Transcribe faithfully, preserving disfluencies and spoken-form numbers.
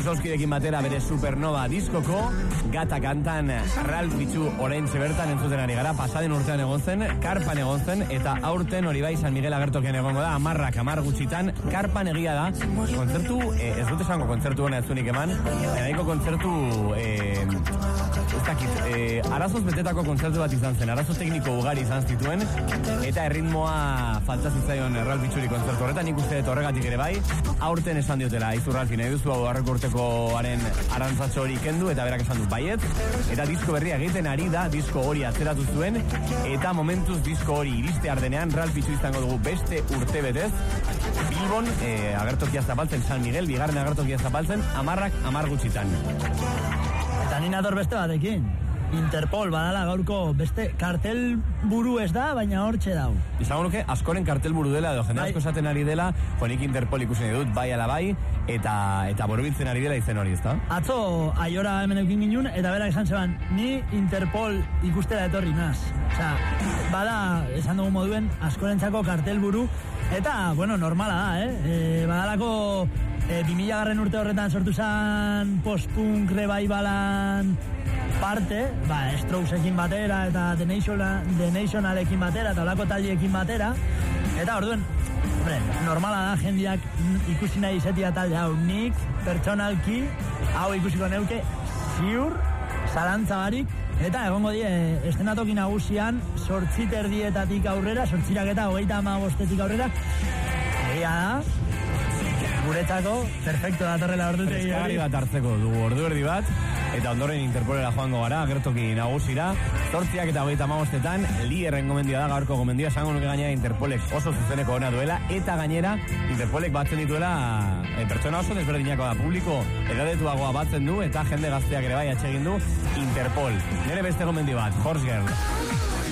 Zauskidekin batera bere Supernova diskoko Gata kantan Ralph Bitxu oraintxe bertan entzuten ari gara. Pasaden urtean egon zen, Karpan egon zen, eta aurten hori bai San Miguel agertokian egongo da, amarrak amar gutxitan. Karpan egia da, kontzertu, eh, ez dut esango kontzertu hona ez zunik eman, nahiko kontzertu eh, ez dakit, eh, arazoz betetako kontzertu bat izan zen, arazo tekniko ugari izan zituen, eta erritmoa falta zitzaion Ralph Bitxuri kontzertu horretan, nik uste horregatik ere bai, aurten esan diotela, izu Ralphi, nahi duzu hau harreko urtekoaren arantzatxo hori kendu, eta berak esan du baiet, eta disko berria egiten ari da, disko hori atzeratu zuen, eta momentuz disko hori iriste ardenean, Ralph Bitxu izango dugu beste urte betez, Bilbon, eh, agertokia zapaltzen, San Miguel, bigarren agertokia zapaltzen, amarrak amar gutxitan. Eta nina dor beste batekin. Interpol badala gaurko beste kartel buru ez da, baina hortxe dau. Izango nuke, askoren kartel buru dela, edo jende asko esaten ari dela, jonik Interpol ikusen dut, bai ala bai, eta, eta borobiltzen ari dela izen hori, ezta? Atzo, aiora hemen eukin ginen, eta berak esan zeban, ni Interpol ikustela etorri naz. Osea, bada, esan dugu moduen, askorentzako kartel buru, eta, bueno, normala da, eh? E, badalako, e, bi mila garren urte horretan sortu zen post-punk revaivalan parte, ba, Strokes-ekin batera, eta The, National, The Nationalekin batera, eta olako taldiekin batera, eta orduen, hombre, normala da, jendiak ikusi nahi izetia talde hau, nik, pertsonalki, hau ikusiko neuke, ziur, zalantza barik, eta egongo die, estenatoki nagusian, sortzi terdietatik aurrera, sortzirak eta hogeita ama bostetik aurrera, egia da, guretzako, perfecto datorrela ordute. Preskari bat hartzeko dugu ordu erdi bat, eta ondoren Interpolera joango gara, agertoki nagusira, zortziak eta hogeita hamabostetan, Lierren gomendia da, gaurko gomendia, esango nuke gainera Interpolek oso zuzeneko ona duela, eta gainera Interpolek batzen dituela e, pertsona oso desberdinako da, publiko edadetuagoa batzen du, eta jende gazteak ere bai atsegin du Interpol. Nere beste gomendio bat, Horse Girl.